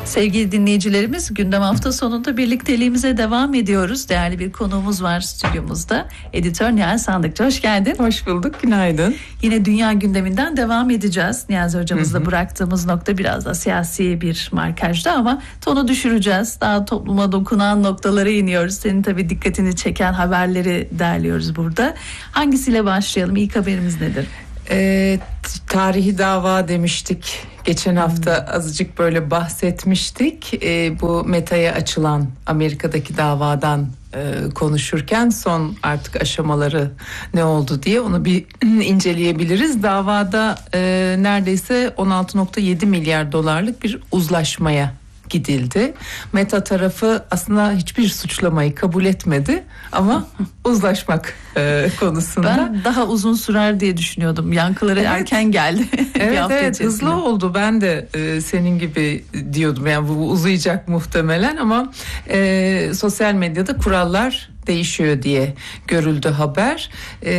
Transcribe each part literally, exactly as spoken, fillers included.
Sevgili dinleyicilerimiz, gündem hafta sonunda birlikteliğimize devam ediyoruz. Değerli bir konuğumuz var stüdyomuzda. Editör Nihal Sandıkçı, hoş geldin. Hoş bulduk, günaydın. Yine dünya gündeminden devam edeceğiz. Niyazi hocamızla bıraktığımız nokta biraz da siyasi bir markajda ama tonu düşüreceğiz. Daha topluma dokunan noktalara iniyoruz. Senin tabii dikkatini çeken haberleri derliyoruz burada. Hangisiyle başlayalım? İlk haberimiz nedir? E, tarihi dava demiştik. Geçen hafta hmm. azıcık böyle bahsetmiştik. E, bu Meta'ya açılan Amerika'daki davadan e, konuşurken son artık aşamaları ne oldu diye onu bir inceleyebiliriz. Davada e, neredeyse on altı virgül yedi milyar dolarlık bir uzlaşmaya gidildi. Meta tarafı aslında hiçbir suçlamayı kabul etmedi ama uzlaşmak e, konusunda. Ben daha uzun sürer diye düşünüyordum. Yankıları evet. erken geldi. Evet evet hızlı oldu. Ben de e, senin gibi diyordum. Yani bu uzayacak muhtemelen ama e, sosyal medyada kurallar değişiyor diye görüldü haber. E,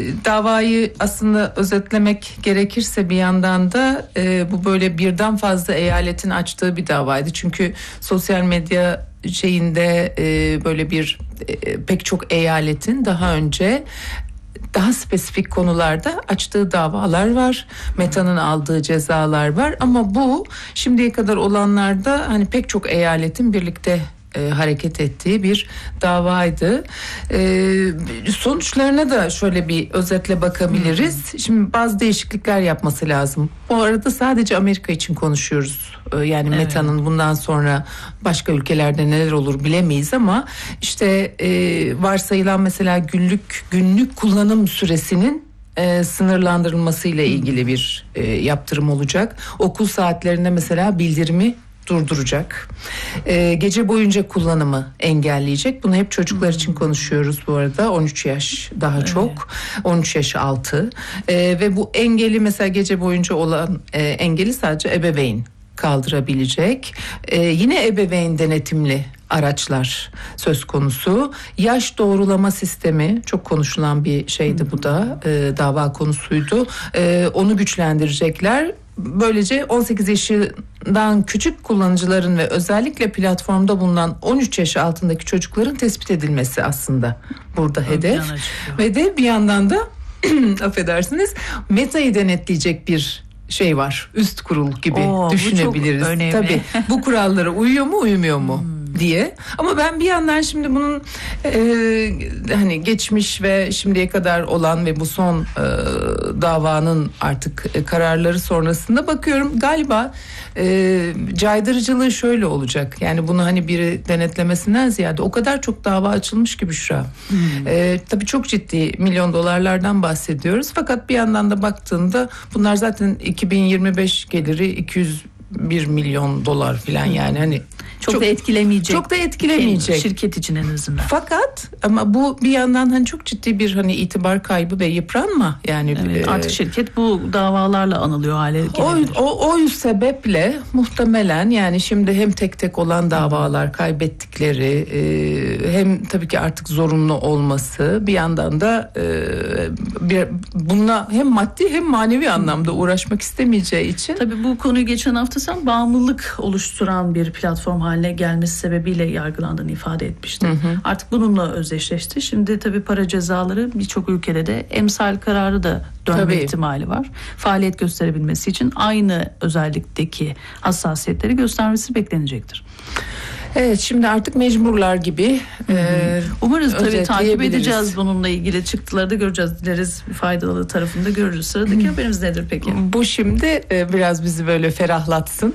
davayı aslında özetlemek gerekirse bir yandan da e, bu böyle birden fazla eyaletin açtığı bir davaydı. Çünkü sosyal medya şeyinde e, böyle bir e, pek çok eyaletin daha önce daha spesifik konularda açtığı davalar var. Meta'nın aldığı cezalar var ama bu şimdiye kadar olanlarda hani pek çok eyaletin birlikte E, hareket ettiği bir davaydı. E, sonuçlarına da şöyle bir özetle bakabiliriz. Hmm. Şimdi bazı değişiklikler yapması lazım. Bu arada sadece Amerika için konuşuyoruz. E, yani evet. Meta'nın bundan sonra başka ülkelerde neler olur bilemeyiz ama işte e, varsayılan mesela günlük günlük kullanım süresinin E, sınırlandırılması ile ilgili bir e, yaptırım olacak. Okul saatlerinde mesela bildirimi durduracak. Ee, gece boyunca kullanımı engelleyecek. Bunu hep çocuklar için konuşuyoruz bu arada. on üç yaş daha evet. çok. on üç yaş altı. Ee, ve bu engeli mesela gece boyunca olan e, engeli sadece ebeveyn kaldırabilecek. Ee, yine ebeveyn denetimli araçlar söz konusu. Yaş doğrulama sistemi çok konuşulan bir şeydi bu da. E, dava konusuydu. E, onu güçlendirecekler. Böylece on sekiz yaşından küçük kullanıcıların ve özellikle platformda bulunan on üç yaş altındaki çocukların tespit edilmesi aslında burada hedef. Ve de bir yandan da affedersiniz Meta'yı denetleyecek bir şey var. Üst kurul gibi Oo, düşünebiliriz. Tabii bu kurallara uyuyor mu uymuyor mu? Hmm. diye. Ama ben bir yandan şimdi bunun e, hani geçmiş ve şimdiye kadar olan ve bu son e, davanın artık e, kararları sonrasında bakıyorum galiba e, caydırıcılığı şöyle olacak. Yani bunu hani biri denetlemesinden ziyade o kadar çok dava açılmış ki Büşra. Hmm. E, tabii çok ciddi milyon dolarlardan bahsediyoruz. Fakat bir yandan da baktığında bunlar zaten iki bin yirmi beş geliri iki yüz bir milyon dolar falan yani hani Çok, çok da etkilemeyecek. Çok da etkilemeyecek. Şirket için en azından. Fakat ama bu bir yandan hani çok ciddi bir hani itibar kaybı ve yıpranma yani. Evet, artık e, şirket bu davalarla anılıyor hale gelebilir. O, o, o sebeple muhtemelen yani şimdi hem tek tek olan davalar kaybettikleri e, hem tabii ki artık zorunlu olması bir yandan da e, bir, bununla hem maddi hem manevi anlamda uğraşmak istemeyeceği için. Tabii bu konuyu geçen hafta sen bağımlılık oluşturan bir platform haline gelmesi sebebiyle yargılandığını ifade etmişti. Hı hı. Artık bununla özdeşleşti. Şimdi tabii para cezaları birçok ülkede de emsal kararı da dönme tabii. ihtimali var. Faaliyet gösterebilmesi için aynı özellikteki hassasiyetleri göstermesi beklenecektir. Evet şimdi artık mecburlar gibi. E, Umarız tabii takip edeceğiz bununla ilgili çıktıları da göreceğiz. Dileriz faydalı tarafını da görürüz. Sıradaki haberimiz nedir peki? Bu şimdi e, biraz bizi böyle ferahlatsın.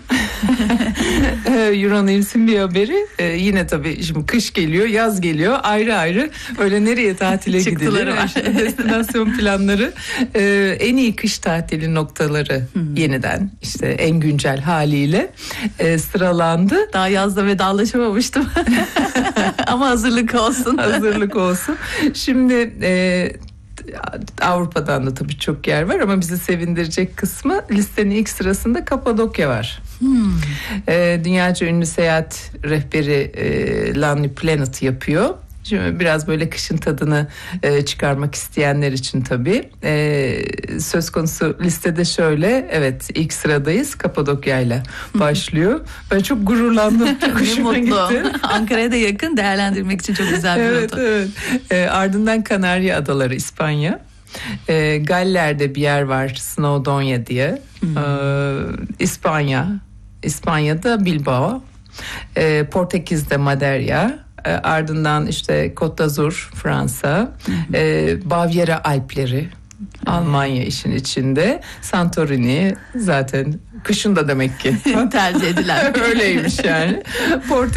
Euronews'in bir haberi. E, yine tabii şimdi kış geliyor, yaz geliyor. Ayrı ayrı öyle nereye tatile gidilir? Destinasyon planları. E, en iyi kış tatili noktaları hmm. yeniden işte en güncel haliyle e, sıralandı. Daha yazda vedalaşamamıştım. Ama hazırlık olsun. Hazırlık olsun. Şimdi e, Avrupa'dan da tabii çok yer var ama bizi sevindirecek kısmı listenin ilk sırasında Kapadokya var. Hmm. E, dünyaca ünlü seyahat rehberi e, Lonely Planet yapıyor. Şimdi biraz böyle kışın tadını e, çıkarmak isteyenler için tabii. E, söz konusu listede şöyle, evet ilk sıradayız, Kapadokya'yla başlıyor. Ben çok gururlandım, çok hoşuma gitti. Ankara'ya da yakın, değerlendirmek için çok güzel bir evet, rota. Evet. E, ardından Kanarya Adaları, İspanya. E, Galler'de bir yer var, Snowdonia diye. E, İspanya, İspanya'da Bilbao. E, Portekiz'de Madeira. E, ardından işte Côte d'Azur, Fransa. E, Bavyera Alpleri, Almanya işin içinde. Santorini zaten kışın da demek ki tercih edilen. öyleymiş yani. Portekiz